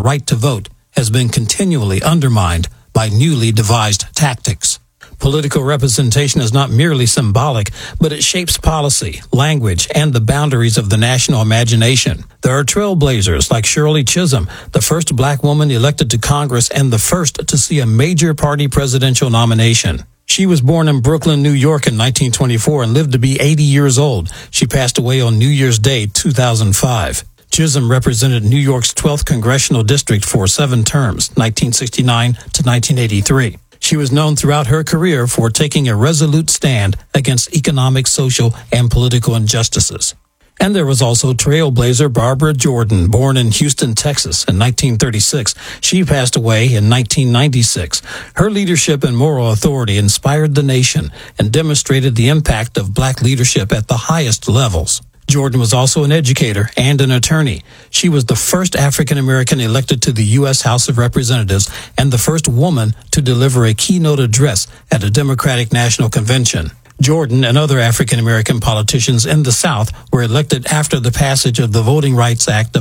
right to vote has been continually undermined by newly devised tactics. Political representation is not merely symbolic, but it shapes policy, language, and the boundaries of the national imagination. There are trailblazers like Shirley Chisholm, the first black woman elected to Congress and the first to see a major party presidential nomination. She was born in Brooklyn, New York in 1924 and lived to be 80 years old. She passed away on New Year's Day, 2005. Chisholm represented New York's 12th congressional district for 7 terms, 1969 to 1983. She was known throughout her career for taking a resolute stand against economic, social, and political injustices. And there was also trailblazer Barbara Jordan, born in Houston, Texas in 1936. She passed away in 1996. Her leadership and moral authority inspired the nation and demonstrated the impact of black leadership at the highest levels. Jordan was also an educator and an attorney. She was the first African American elected to the U.S. House of Representatives and the first woman to deliver a keynote address at a Democratic National Convention. Jordan and other African American politicians in the South were elected after the passage of the Voting Rights Act of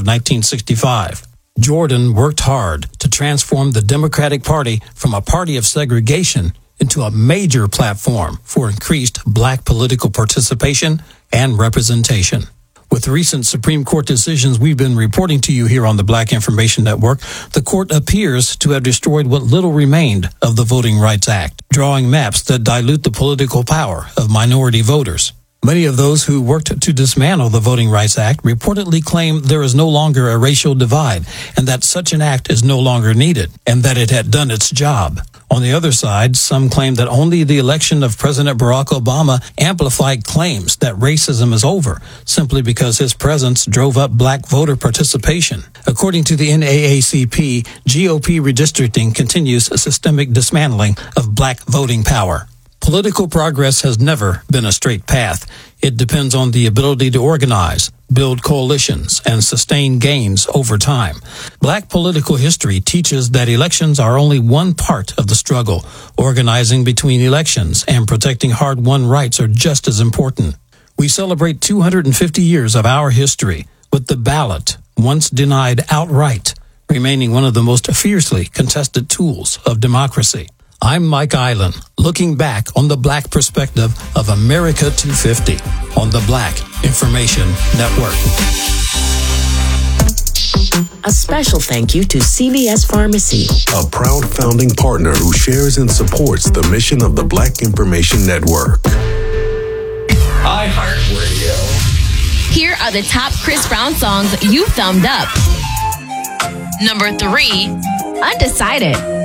1965. Jordan worked hard to transform the Democratic Party from a party of segregation into a major platform for increased black political participation and representation. With recent Supreme Court decisions we've been reporting to you here on the Black Information Network, the court appears to have destroyed what little remained of the Voting Rights Act, drawing maps that dilute the political power of minority voters. Many of those who worked to dismantle the Voting Rights Act reportedly claim there is no longer a racial divide and that such an act is no longer needed and that it had done its job. On the other side, some claim that only the election of President Barack Obama amplified claims that racism is over, simply because his presence drove up black voter participation. According to the NAACP, GOP redistricting continues a systemic dismantling of black voting power. Political progress has never been a straight path. It depends on the ability to organize, build coalitions, and sustain gains over time. Black political history teaches that elections are only one part of the struggle. Organizing between elections and protecting hard-won rights are just as important. We celebrate 250 years of our history, with the ballot, once denied outright, remaining one of the most fiercely contested tools of democracy. I'm Mike Island, looking back on the black perspective of America 250 on the Black Information Network. A special thank you to CVS Pharmacy, a proud founding partner who shares and supports the mission of the Black Information Network. iHeartRadio. Here are the top Chris Brown songs you thumbed up. Number 3, Undecided.